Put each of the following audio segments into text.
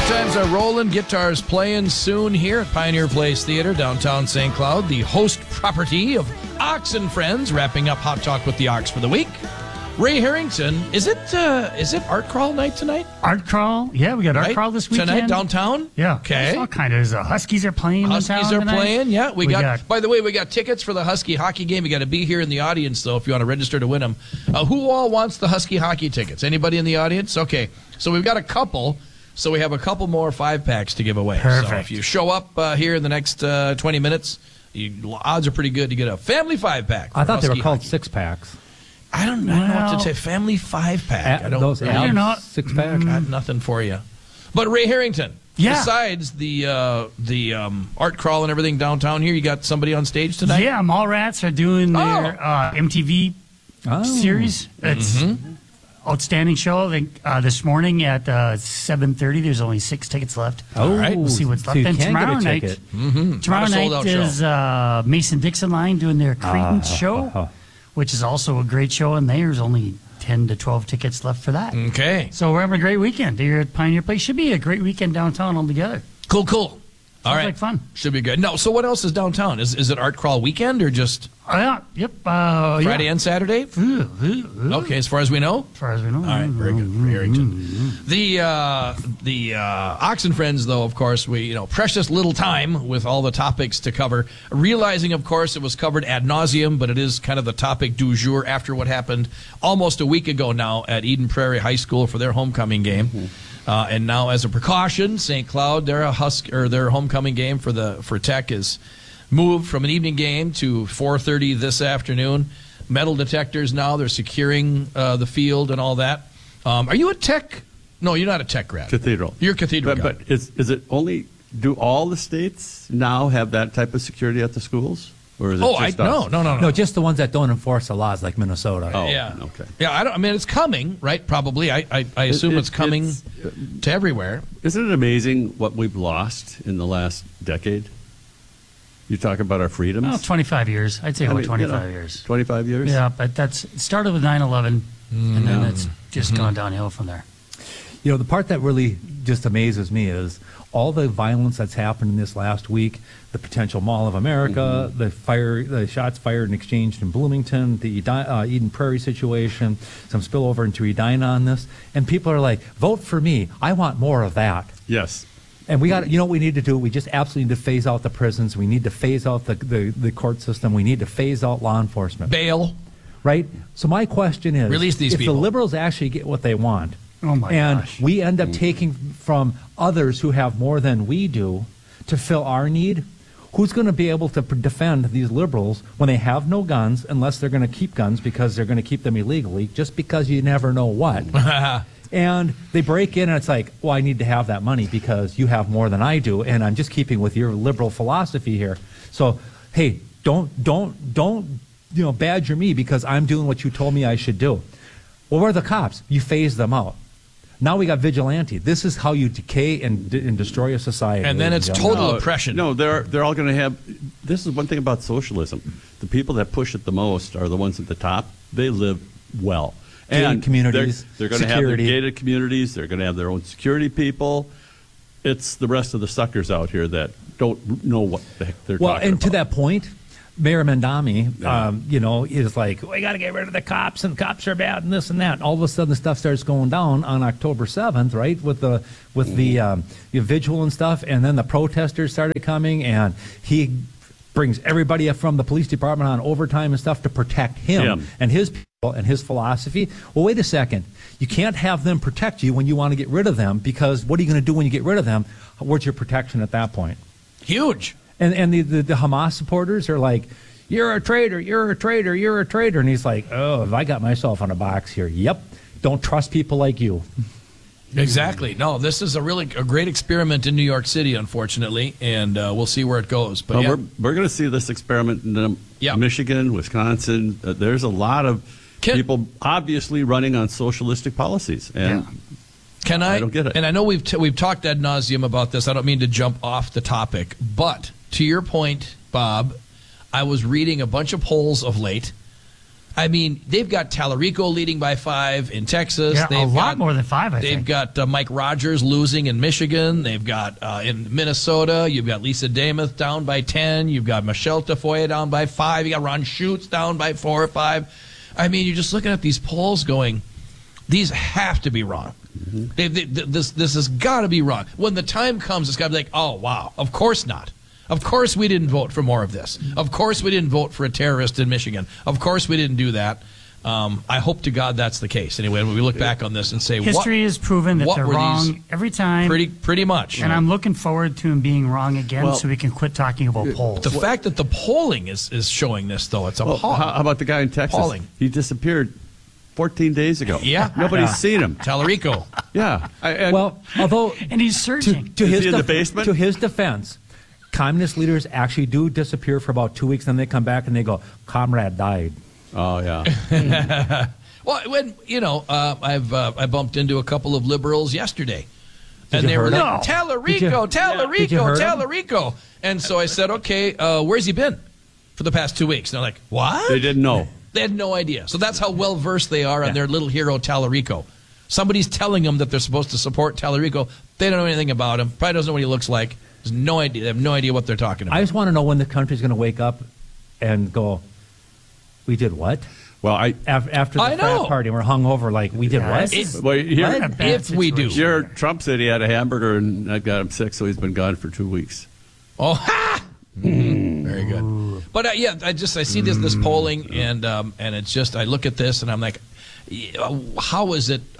Times are rolling, guitars playing soon here at Pioneer Place Theater, downtown St. Cloud, the host property of Ox and Friends, wrapping up Hot Talk with the Ox for the week. Ray Harrington, is it Art Crawl night tonight? Art Crawl? Yeah, we got Art Crawl this weekend. Tonight, downtown? Yeah. Okay. All kind of. Huskies are playing Huskies are tonight. playing, yeah. We got, by the way, we got tickets for the Husky hockey game. You got to be here in the audience, though, if you want to register to win them. Who all wants the Husky hockey tickets? Anybody in the audience? Okay. So we've got a couple. So we have a couple more 5-packs to give away. Perfect. So if you show up here in the next 20 minutes, odds are pretty good to get a family 5-pack. I thought they were called hockey. 6-packs. I don't know what to say. Family 5-pack. I don't those really, You're not 6-pack. got nothing for you. But Ray Harrington, Yeah. besides the art crawl and everything downtown here, you got somebody on stage tonight? Yeah, Mallrats are doing their MTV series. It's outstanding show. I think this morning at 7:30, there's only 6 tickets left. Oh, right. We'll see what's so left. you And can tomorrow get a night, ticket. tomorrow Not a sold-out night is Mason Dixon Line doing their Cretans show, which is also a great show, and there's only 10 to 12 tickets left for that. Okay. So we're having a great weekend here at Pioneer Place. Should be a great weekend downtown altogether. Cool. All right. like fun. Should be good. No, so what else is downtown? Is it art crawl weekend or just Yep. Friday and Saturday? Okay, as far as we know? As far as we know. All right, very good. Harrington. The Ox and Friends, though, of course, we precious little time with all the topics to cover. Realizing, of course, it was covered ad nauseum, but it is kind of the topic du jour after what happened almost a week ago now at Eden Prairie High School for their homecoming game. And now, as a precaution, St. Cloud, their homecoming game for Tech is moved from an evening game to 4:30 this afternoon. Metal detectors now, they're securing the field and all that. Are you a Tech? No, you're not a Tech grad. Cathedral. You're a Cathedral guy. But is it only, do all the states now have that type of security at the schools? Or is it just us? No. No, just the ones that don't enforce the laws, like Minnesota. Oh, Yeah. okay. Yeah, I mean, it's coming, right? Probably. I assume it's coming to everywhere. Isn't it amazing what we've lost in the last decade? You talk about our freedoms. Well, 25 years. I'd say about 25 years. 25 years? Yeah, but it started with 9/11, and then it's just gone downhill from there. You know, the part that really just amazes me is all the violence that's happened in this last week, the potential Mall of America, the shots fired and exchanged in Bloomington, the Eden Prairie situation, some spillover into Edina on this, and people are like, vote for me. I want more of that. Yes. And we got, you know what we need to do? We just absolutely need to phase out the prisons. We need to phase out the court system. We need to phase out law enforcement. Bail. Right? So my question is, Release these if people. the liberals actually get what they want, Oh my and gosh. we end up taking from others who have more than we do to fill our need, who's going to be able to defend these liberals when they have no guns, unless they're going to keep guns because they're going to keep them illegally, just because you never know what. And they break in and it's like, well, I need to have that money because you have more than I do, and I'm just keeping with your liberal philosophy here. So, hey, don't badger me because I'm doing what you told me I should do. Well, where are the cops? You phase them out. Now we got vigilante. This is how you decay and destroy a society. And then it's total oppression. No, they're all going to have. This is one thing about socialism. The people that push it the most are the ones at the top. They live well. Gated communities, They're going to have their security. gated communities. They're going to have their own security people. It's the rest of the suckers out here that don't know what the heck they're talking about. Well, and to that point, Mayor Mandami, is like, we got to get rid of the cops, and cops are bad, and this and that. And all of a sudden, the stuff starts going down on October 7th, right, with the vigil and stuff, and then the protesters started coming, and he brings everybody up from the police department on overtime and stuff to protect him and his people and his philosophy. Well, wait a second. You can't have them protect you when you want to get rid of them, because what are you going to do when you get rid of them? Where's your protection at that point? Huge. And the Hamas supporters are like, you're a traitor, you're a traitor, you're a traitor. And he's like, oh, have I got myself on a box here? Yep. Don't trust people like you. Exactly. No, this is a great experiment in New York City, unfortunately, and we'll see where it goes. But we're going to see this experiment in Michigan, Wisconsin. There's a lot of people obviously running on socialistic policies, and I don't get it. And I know we've talked ad nauseum about this. I don't mean to jump off the topic, but to your point, Bob, I was reading a bunch of polls of late. I mean, they've got Tallarico leading by 5 in Texas. Yeah, they've a lot more than 5, I think. They've got Mike Rogers losing in Michigan. They've got in Minnesota, you've got Lisa Damuth down by 10. You've got Michelle Tafoya down by 5. You got Ron Schutz down by 4 or 5. I mean, you're just looking at these polls going, these have to be wrong. Mm-hmm. This has got to be wrong. When the time comes, it's got to be like, oh, wow, of course not. Of course we didn't vote for more of this. Of course we didn't vote for a terrorist in Michigan. Of course we didn't do that. I hope to God that's the case. Anyway, when we look back on this and say, history has proven that they're wrong every time. Pretty much. And I'm looking forward to him being wrong again, so we can quit talking about polls. The fact that the polling is showing this, though, it's appalling. How about the guy in Texas? Appalling. He disappeared 14 days ago. Yeah. Nobody's seen him. Tallarico. Yeah. Although and he's searching. Is he in the basement? To his defense, communist leaders actually do disappear for about 2 weeks, then they come back and they go, "Comrade died." Oh yeah. Well, when I bumped into a couple of liberals yesterday, and they were like, Tallarico. And so I said, okay, where's he been for the past 2 weeks? And they're like, what? They didn't know. They had no idea. So that's how well versed they are on their little hero Tallarico. Somebody's telling them that they're supposed to support Tallarico. They don't know anything about him. Probably doesn't know what he looks like. There's no idea. They have no idea what they're talking about. I just want to know when the country's going to wake up and go, we did what? Well, after the frat party, we're hung over like we did what? If we do. Here, Trump said he had a hamburger and that got him sick, so he's been gone for 2 weeks. Oh, ha! Very good. But I see this polling and it's just, I look at this and I'm like, how is it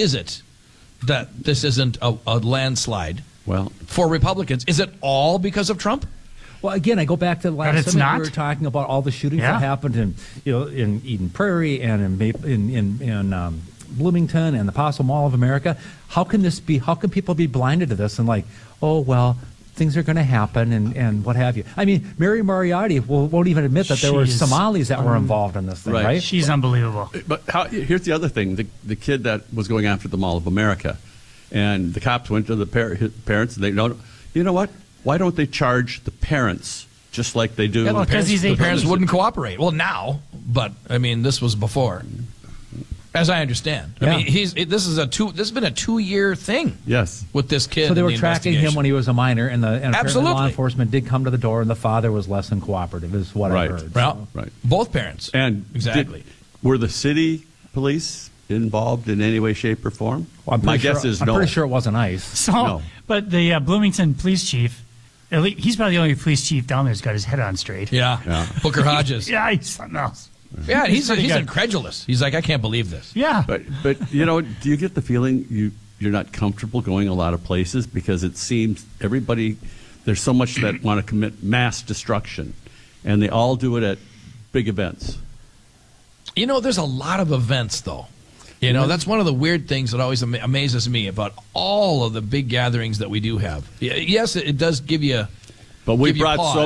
that this isn't a landslide? Well, for Republicans, is it all because of Trump? Well, again, I go back to the last segment. We were talking about all the shootings that happened in Eden Prairie and in Bloomington and the Apostle Mall of America. How can this be? How can people be blinded to this and like, oh well, things are going to happen and what have you? I mean, Mary Moriarty won't even admit that there were Somalis that were involved in this thing, right? She's unbelievable. But here's the other thing: the kid that was going after the Mall of America, and the cops went to the parents and they know, you know what? Why don't they charge the parents just like they do? Yeah, because the parents wouldn't cooperate. Well, now, but I mean, this was before, as I understand. I mean, this has been a 2-year thing. Yes, with this kid. So they were tracking him when he was a minor, and absolutely law enforcement did come to the door, and the father was less than cooperative, is what I heard. Well, both parents, and exactly. Were the city police involved in any way, shape, or form? Well, my guess is no. I'm pretty sure it wasn't ICE. So, but the Bloomington police chief. He's probably the only police chief down there who's got his head on straight. Yeah. Booker Hodges. Yeah, he's something else. Yeah, he's incredulous. He's like, I can't believe this. Yeah. But do you get the feeling you're not comfortable going a lot of places because it seems there's so much that want to commit mass destruction, and they all do it at big events. There's a lot of events, though. That's one of the weird things that always amazes me about all of the big gatherings that we do have. Yes, it does give you. But we brought so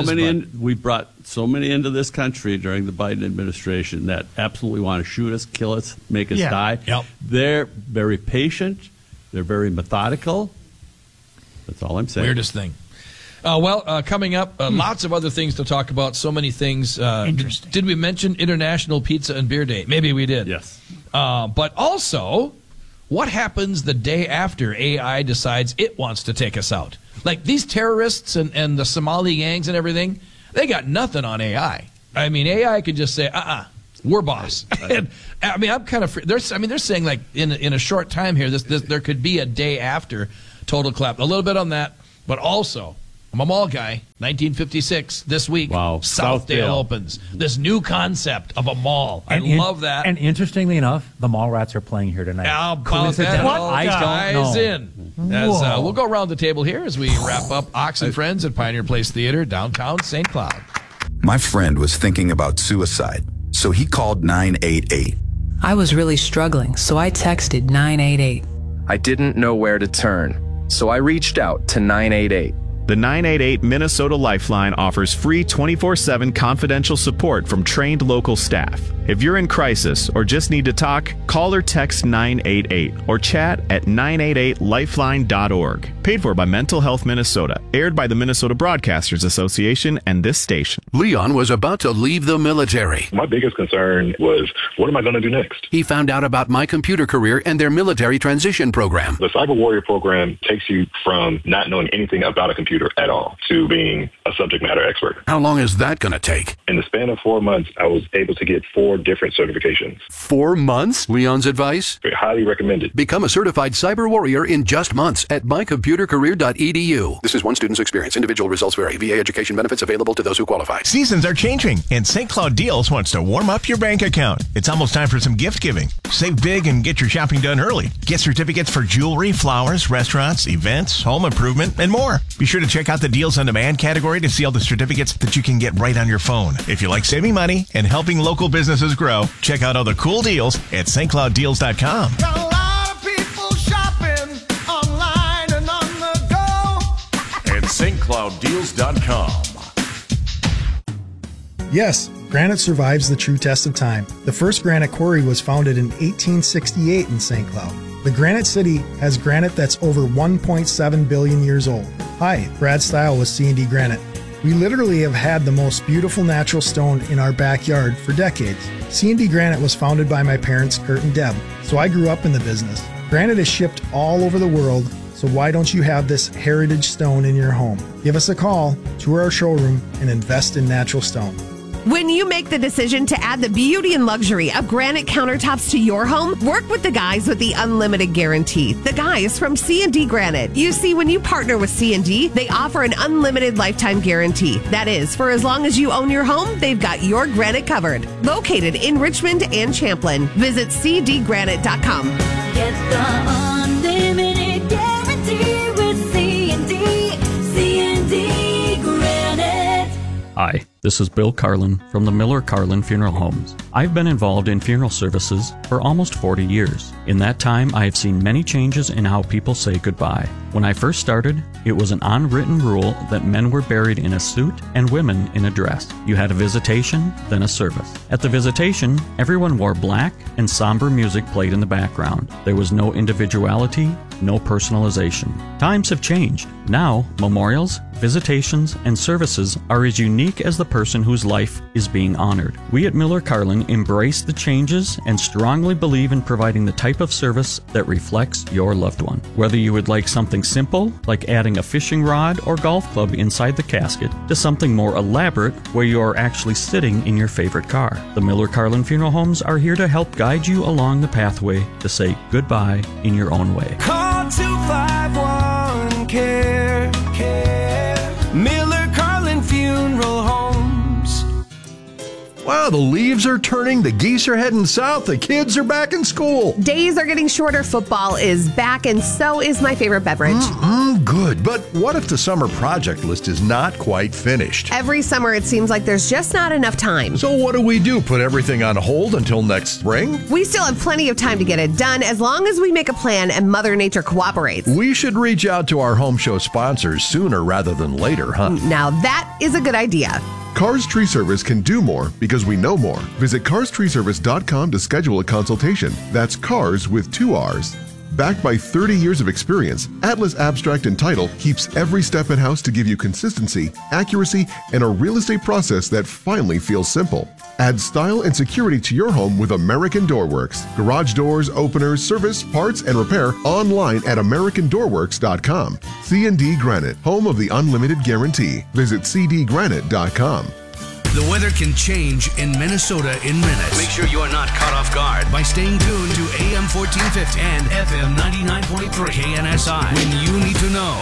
many into this country during the Biden administration that absolutely want to shoot us, kill us, make us die. Yep. They're very patient. They're very methodical. That's all I'm saying. Weirdest thing. Coming up, lots of other things to talk about. So many things. Interesting. Did we mention International Pizza and Beer Day? Maybe we did. Yes. But also, what happens the day after AI decides it wants to take us out? Like these terrorists and the Somali gangs and everything, they got nothing on AI. I mean, AI could just say, we're boss. And, I mean, I'm kind of. They're saying like in a short time here, there could be a day after total collapse. A little bit on that, but also. I'm a mall guy. 1956 this week. Wow. Southdale opens. This new concept of a mall. I love that. And interestingly enough, the mall rats are playing here tonight. How about that? I don't know. We'll go around the table here as we wrap up Ox and Friends at Pioneer Place Theater, downtown St. Cloud. My friend was thinking about suicide, so he called 988. I was really struggling, so I texted 988. I didn't know where to turn, so I reached out to 988. The 988 Minnesota Lifeline offers free 24/7 confidential support from trained local staff. If you're in crisis or just need to talk, call or text 988 or chat at 988lifeline.org. Paid for by Mental Health Minnesota. Aired by the Minnesota Broadcasters Association and this station. Leon was about to leave the military. My biggest concern was, what am I going to do next? He found out about My Computer Career and their military transition program. The Cyber Warrior program takes you from not knowing anything about a computer at all to being a subject matter expert. How long is that going to take? In the span of 4 months, I was able to get 4 different certifications. 4 months? Leon's advice? Highly recommended. Become a certified cyber warrior in just months at mycomputercareer.edu. This is one student's experience. Individual results vary. VA education benefits available to those who qualify. Seasons are changing, and St. Cloud Deals wants to warm up your bank account. It's almost time for some gift giving. Save big and get your shopping done early. Get certificates for jewelry, flowers, restaurants, events, home improvement, and more. Be sure to check out the Deals on Demand category to see all the certificates that you can get right on your phone. If you like saving money and helping local businesses grow, check out all the cool deals at stclouddeals.com. Got a lot of people shopping online and on the go at stclouddeals.com. Yes, granite survives the true test of time. The first granite quarry was founded in 1868 in St. Cloud. The Granite City has granite that's over 1.7 billion years old. Hi, Brad Stile with C&D Granite. We literally have had the most beautiful natural stone in our backyard for decades. C&D Granite was founded by my parents, Kurt and Deb, so I grew up in the business. Granite is shipped all over the world, so why don't you have this heritage stone in your home? Give us a call, tour our showroom, and invest in natural stone. When you make the decision to add the beauty and luxury of granite countertops to your home, work with the guys with the unlimited guarantee. The guys from C&D Granite. You see, when you partner with C&D, they offer an unlimited lifetime guarantee. That is, for as long as you own your home, they've got your granite covered. Located in Richmond and Champlin. Visit cdgranite.com. Get the unlimited guarantee with C&D Granite. Hi, this is Bill Carlin from the Miller Carlin Funeral Homes. I've been involved in funeral services for almost 40 years. In that time, I have seen many changes in how people say goodbye. When I first started, it was an unwritten rule that men were buried in a suit and women in a dress. You had a visitation, then a service. At the visitation, everyone wore black and somber music played in the background. There was no individuality, no personalization. Times have changed. Now, memorials, visitations, and services are as unique as the person whose life is being honored. We at Miller Carlin embrace the changes and strongly believe in providing the type of service that reflects your loved one. Whether you would like something simple, like adding a fishing rod or golf club inside the casket, to something more elaborate, where you are actually sitting in your favorite car. The Miller Carlin Funeral Homes are here to help guide you along the pathway to say goodbye in your own way. Call 251-CARE. Miller Carlin Funeral Homes. Wow, the leaves are turning, the geese are heading south, the kids are back in school. Days are getting shorter, football is back, and so is my favorite beverage. Good, but what if the summer project list is not quite finished? Every summer it seems like there's just not enough time. So what do? Put everything on hold until next spring? We still have plenty of time to get it done as long as we make a plan and Mother Nature cooperates. We should reach out to our home show sponsors sooner rather than later, huh? Now that is a good idea. Cars Tree Service can do more because we know more. Visit carstreeservice.com to schedule a consultation. That's cars with 2 R's. Backed by 30 years of experience, Atlas Abstract and Title keeps every step in-house to give you consistency, accuracy, and a real estate process that finally feels simple. Add style and security to your home with American Doorworks. Garage doors, openers, service, parts, and repair online at AmericanDoorworks.com. C&D Granite, home of the unlimited guarantee. Visit cdgranite.com. The weather can change in Minnesota in minutes. Make sure you are not caught off guard by staying tuned to AM 1450 and FM 99.3 KNSI when you need to know.